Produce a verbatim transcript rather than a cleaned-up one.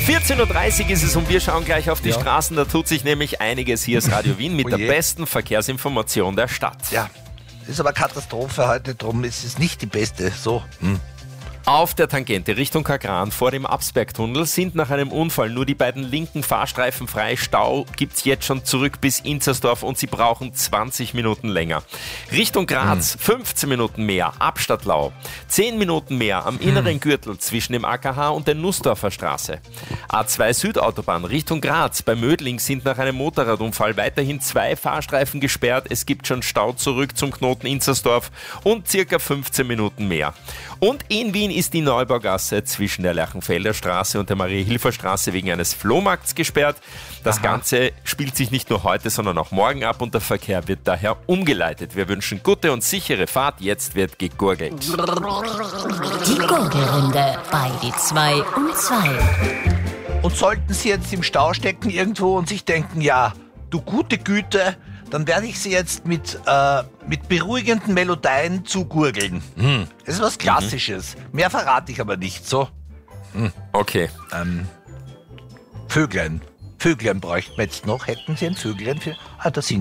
vierzehn Uhr dreißig ist es und wir schauen gleich auf die Ja. Straßen. Da tut sich nämlich einiges. Hier ist Radio Wien mit Oh der je. besten Verkehrsinformation der Stadt. Ja, ist aber Katastrophe heute, drum ist es nicht die beste. So, hm. Auf der Tangente Richtung Kagran vor dem Absbergtunnel sind nach einem Unfall nur die beiden linken Fahrstreifen frei. Stau gibt's jetzt schon zurück bis Inzersdorf und sie brauchen zwanzig Minuten länger. Richtung Graz fünfzehn Minuten mehr, Abstadtlau. zehn Minuten mehr am inneren Gürtel zwischen dem A K H und der Nussdorfer Straße. A zwei Südautobahn Richtung Graz bei Mödling sind nach einem Motorradunfall weiterhin zwei Fahrstreifen gesperrt. Es gibt schon Stau zurück zum Knoten Inzersdorf und circa fünfzehn Minuten mehr. Und in Wien ist die Neubaugasse zwischen der Lerchenfelder Straße und der Maria-Hilfer-Straße wegen eines Flohmarkts gesperrt. Das Aha. Ganze spielt sich nicht nur heute, sondern auch morgen ab und der Verkehr wird daher umgeleitet. Wir wünschen gute und sichere Fahrt. Jetzt wird gegurgelt. Die Gurgelrunde bei die zwei um zwei. Und sollten Sie jetzt im Stau stecken irgendwo und sich denken, ja, du gute Güte, dann werde ich Sie jetzt mit, äh, mit beruhigenden Melodien zugurgeln. Hm. Das ist was Klassisches. Mehr verrate ich aber nicht. So, Okay. ähm, Vöglein. Vöglein bräuchten wir jetzt noch. Hätten Sie ein Vöglein für... Ah, da sind